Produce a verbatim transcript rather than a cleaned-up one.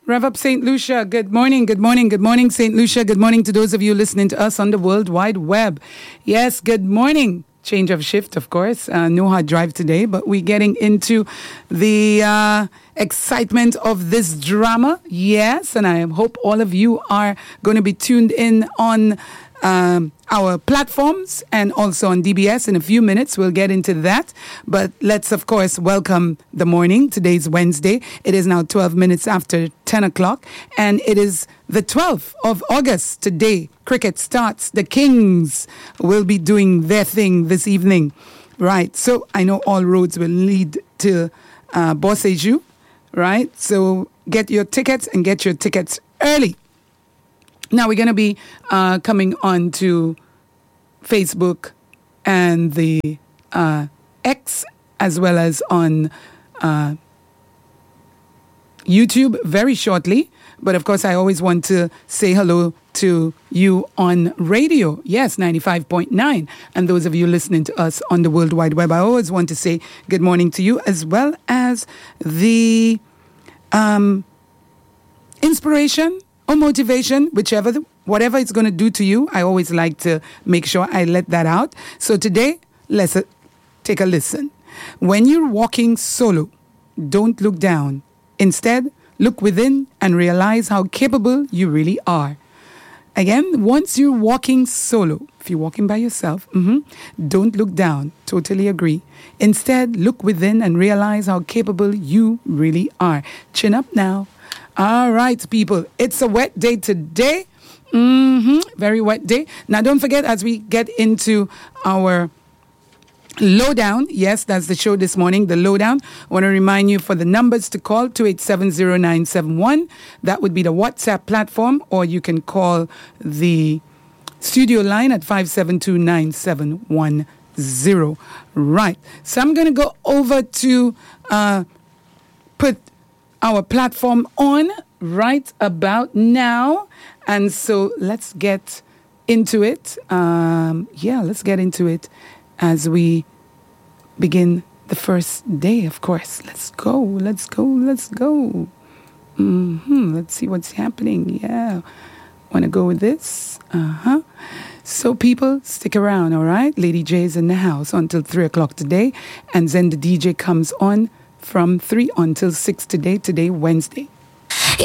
Rev up Saint Lucia. Good morning, good morning, good morning, Saint Lucia. Good morning to those of you listening to us on the World Wide Web. Yes, good morning. Change of shift, of course. Uh, no hard drive today, but we're getting into the uh, excitement of this drama. Yes, and I hope all of you are going to be tuned in on um, our platforms and also on D B S in a few minutes. We'll get into that. But let's, of course, welcome the morning. Today's Wednesday. It is now twelve minutes after ten o'clock. And it is the twelfth of August. Today, cricket starts. The Kings will be doing their thing this evening. Right. So I know all roads will lead to uh, Boseju. Right. So get your tickets and get your tickets early. Now we're going to be uh, coming on to Facebook and the uh, X as well as on uh, YouTube very shortly. But of course, I always want to say hello to you on radio. Yes, ninety-five point nine. And those of you listening to us on the World Wide Web, I always want to say good morning to you, as well as the um, inspiration or motivation, whichever, whatever it's going to do to you. I always like to make sure I let that out. So today, let's uh, take a listen. When you're walking solo, don't look down. Instead, look within and realize how capable you really are. Again, once you're walking solo, if you're walking by yourself, mm-hmm, don't look down. Totally agree. Instead, look within and realize how capable you really are. Chin up now. All right, people. It's a wet day today. Mm-hmm, very wet day. Now, don't forget, as we get into our lowdown, yes, that's the show this morning, the lowdown. I want to remind you for the numbers to call, two eight seven zero nine seven one. That would be the WhatsApp platform, or you can call the studio line at five seven two nine seven one zero. Right. So I'm going to go over to uh, put our platform on right about now. And so let's get into it. Um, yeah, let's get into it as we begin the first day, of course. Let's go, let's go, let's go. Mm-hmm. Let's see what's happening. Yeah. Want to go with this? Uh-huh. So people, stick around, all right? Lady J is in the house until three o'clock today. And then the D J comes on from three until six today, today, Wednesday.